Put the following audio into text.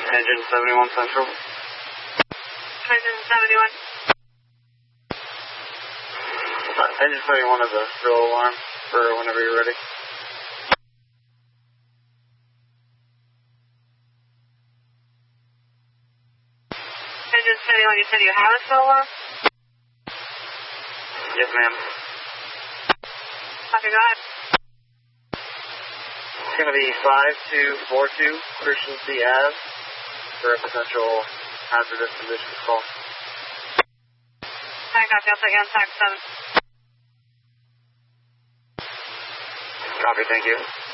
Engine 71 Central. Engine 71. Engine 71 is a still alarm for whenever you're ready. Engine 71, you said you have a still alarm? Yes, ma'am. Copy, go ahead. It's going to be 5242 Christian C. Ave for a potential hazardous conditions call. I copy, I'll take you on tax 7. Copy, thank you.